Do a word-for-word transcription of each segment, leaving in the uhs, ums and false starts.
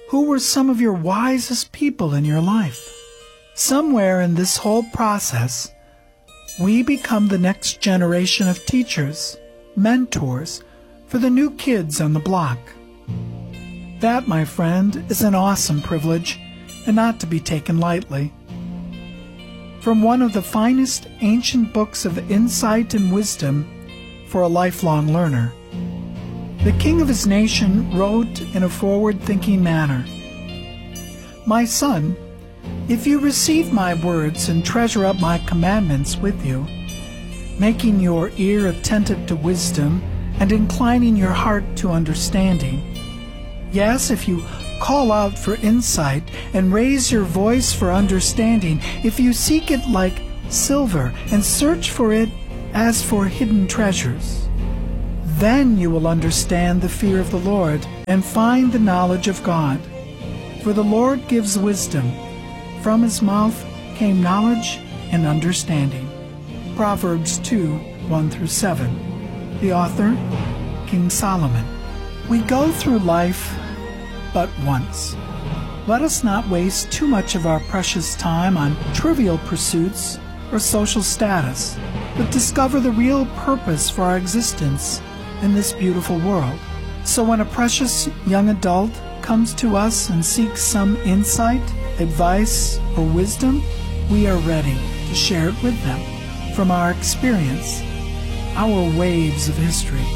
Who were some of your wisest people in your life? Somewhere in this whole process, we become the next generation of teachers, mentors, for the new kids on the block. That, my friend, is an awesome privilege, and not to be taken lightly. From one of the finest ancient books of insight and wisdom for a lifelong learner, the king of his nation wrote in a forward-thinking manner, "My son, if you receive my words and treasure up my commandments with you, making your ear attentive to wisdom and inclining your heart to understanding, yes, if you call out for insight and raise your voice for understanding, if you seek it like silver and search for it as for hidden treasures, then you will understand the fear of the Lord and find the knowledge of God. For the Lord gives wisdom. From his mouth came knowledge and understanding." Proverbs two, one through seven. The author, King Solomon. We go through life but once. Let us not waste too much of our precious time on trivial pursuits or social status, but discover the real purpose for our existence in this beautiful world. So when a precious young adult comes to us and seeks some insight, advice, or wisdom, we are ready to share it with them from our experience, our waves of history.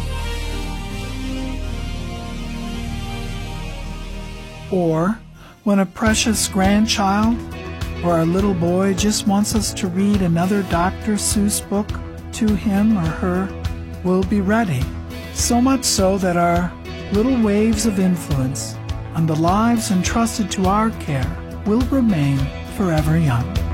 Or when a precious grandchild or our little boy just wants us to read another Doctor Seuss book to him or her, we'll be ready. So much so that our little waves of influence on the lives entrusted to our care will remain forever young.